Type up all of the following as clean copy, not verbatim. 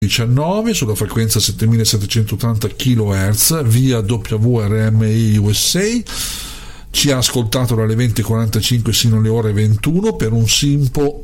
19 sulla frequenza 7780 kHz via WRMI USA. Ci ha ascoltato dalle 20:45 sino alle ore 21 per un Simpo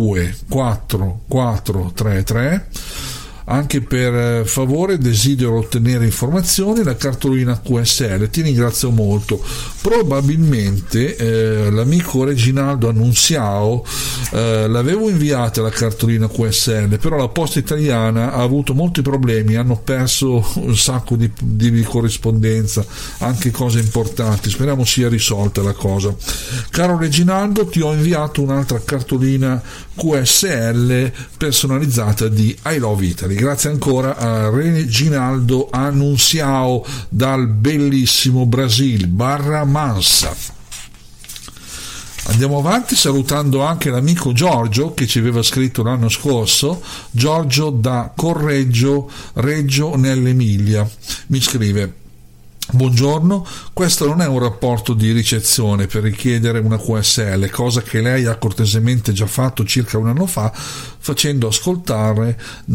24433. Anche per favore desidero ottenere informazioni, la cartolina QSL, ti ringrazio molto. Probabilmente l'amico Reginaldo Annunziao l'avevo inviata la cartolina QSL, però la posta italiana ha avuto molti problemi, hanno perso un sacco di corrispondenza, anche cose importanti. Speriamo sia risolta la cosa. Caro Reginaldo, ti ho inviato un'altra cartolina QSL personalizzata di I Love Italy. Grazie ancora a Reginaldo Annunziao dal bellissimo Brasile, Barra Mansa. Andiamo avanti salutando anche l'amico Giorgio che ci aveva scritto l'anno scorso. Giorgio da Correggio, Reggio nell'Emilia, mi scrive: buongiorno, questo non è un rapporto di ricezione per richiedere una QSL, cosa che lei ha cortesemente già fatto circa un anno fa, facendo ascoltare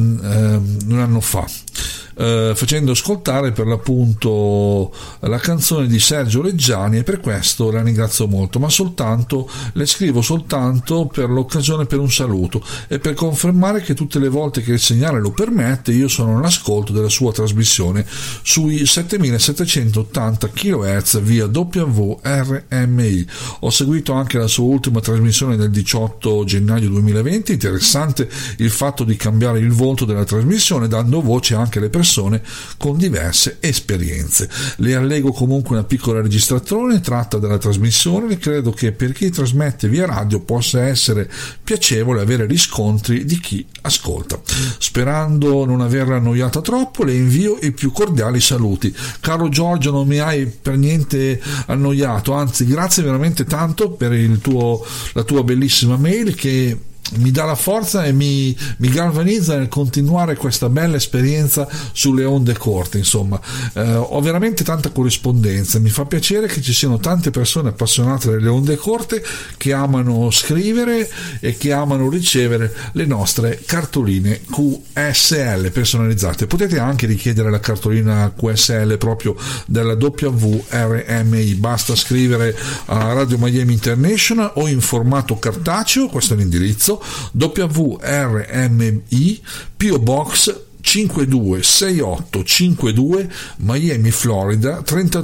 per l'appunto la canzone di Sergio Reggiani, e per questo la ringrazio molto, ma le scrivo soltanto per l'occasione, per un saluto e per confermare che tutte le volte che il segnale lo permette io sono all'ascolto della sua trasmissione sui 7780 kHz via WRMI. Ho seguito anche la sua ultima trasmissione del 18 gennaio 2020, interessante il fatto di cambiare il volto della trasmissione dando voce anche alle persone con diverse esperienze. Le allego comunque una piccola registrazione tratta dalla trasmissione e credo che per chi trasmette via radio possa essere piacevole avere riscontri di chi ascolta. Sperando non averla annoiata troppo, le invio i più cordiali saluti. Caro Giorgio, non mi hai per niente annoiato, anzi grazie veramente tanto per la tua bellissima mail che mi dà la forza e mi galvanizza nel continuare questa bella esperienza sulle onde corte. Insomma, ho veramente tanta corrispondenza, mi fa piacere che ci siano tante persone appassionate delle onde corte che amano scrivere e che amano ricevere le nostre cartoline QSL personalizzate. Potete anche richiedere la cartolina QSL proprio della WRMI, basta scrivere a Radio Miami International o in formato cartaceo, questo è l'indirizzo: WRMI PO Box 526852 Miami, Florida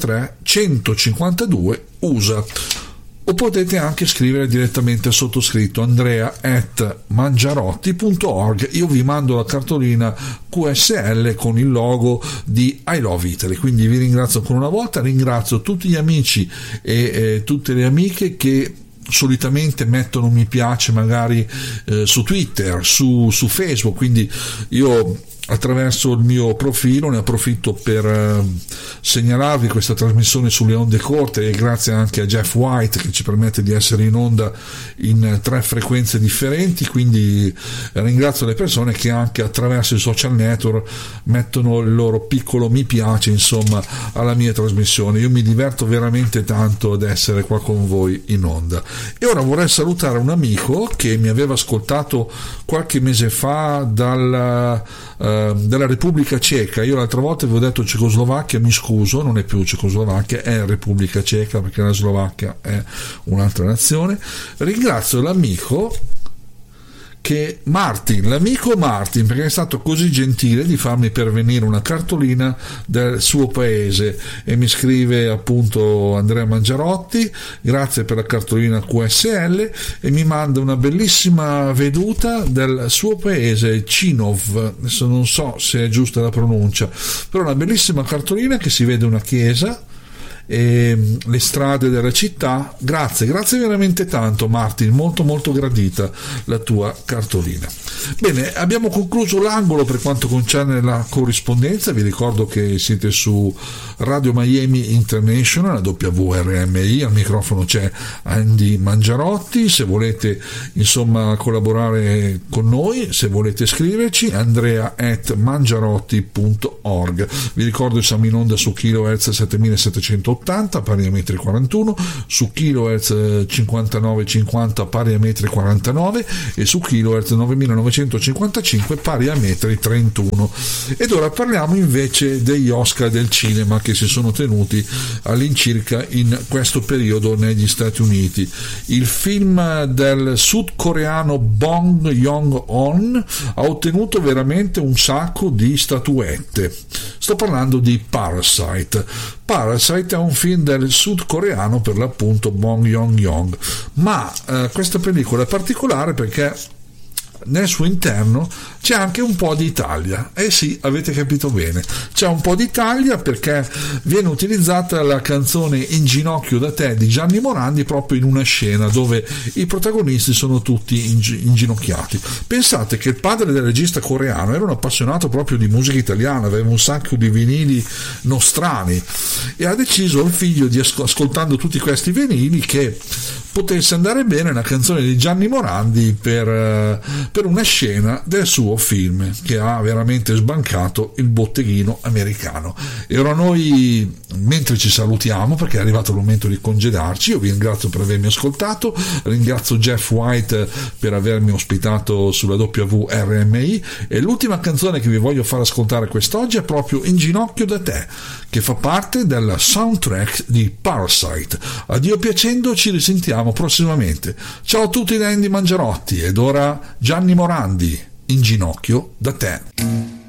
33152 USA. O potete anche scrivere direttamente al sottoscritto andrea@mangiarotti.org. Io vi mando la cartolina QSL con il logo di I Love Italy. Quindi vi ringrazio ancora una volta, ringrazio tutti gli amici e tutte le amiche che solitamente mettono mi piace magari su Twitter, su Facebook, quindi io attraverso il mio profilo ne approfitto per segnalarvi questa trasmissione sulle onde corte, e grazie anche a Jeff White che ci permette di essere in onda in 3 frequenze differenti. Quindi ringrazio le persone che anche attraverso i social network mettono il loro piccolo mi piace insomma alla mia trasmissione. Io mi diverto veramente tanto ad essere qua con voi in onda. E ora vorrei salutare un amico che mi aveva ascoltato qualche mese fa dalla Repubblica Ceca. Io l'altra volta vi ho detto Cecoslovacchia, mi scuso, non è più Cecoslovacchia, è Repubblica Ceca, perché la Slovacchia è un'altra nazione. Ringrazio l'amico Martin, perché è stato così gentile di farmi pervenire una cartolina del suo paese, e mi scrive appunto Andrea Mangiarotti, grazie per la cartolina QSL, e mi manda una bellissima veduta del suo paese, Cinov, adesso non so se è giusta la pronuncia, però una bellissima cartolina che si vede una chiesa e le strade della città. Grazie veramente tanto Martin, molto molto gradita la tua cartolina. Bene, abbiamo concluso l'angolo per quanto concerne la corrispondenza. Vi ricordo che siete su Radio Miami International, la WRMI, al microfono c'è Andy Mangiarotti. Se volete insomma collaborare con noi, se volete scriverci, andrea@mangiarotti.org. Vi ricordo siamo in onda su kHz 7780 1980 pari a metri 41, su kHz 5950 pari a metri 49 e su kHz 9955 pari a metri 31. Ed ora parliamo invece degli Oscar del cinema che si sono tenuti all'incirca in questo periodo negli Stati Uniti. Il film del sudcoreano Bong Joon-ho ha ottenuto veramente un sacco di statuette. Sto parlando di Parasite. Parasite è un film del sudcoreano, per l'appunto Bong Joon-ho, ma questa pellicola è particolare perché nel suo interno c'è anche un po' di Italia. Sì, avete capito bene, c'è un po' di Italia perché viene utilizzata la canzone In ginocchio da te di Gianni Morandi proprio in una scena dove i protagonisti sono tutti inginocchiati. Pensate che il padre del regista coreano era un appassionato proprio di musica italiana, aveva un sacco di vinili nostrani e ha deciso al figlio, ascoltando tutti questi vinili, che potesse andare bene una canzone di Gianni Morandi per una scena del suo film che ha veramente sbancato il botteghino americano. E ora noi, mentre ci salutiamo perché è arrivato il momento di congedarci, io vi ringrazio per avermi ascoltato, ringrazio Jeff White per avermi ospitato sulla WRMI e l'ultima canzone che vi voglio far ascoltare quest'oggi è proprio In ginocchio da te, che fa parte del soundtrack di Parasite. Addio piacendo, ci risentiamo prossimamente. Ciao a tutti da Andy Mangiarotti ed ora Gianni Morandi, In ginocchio da te.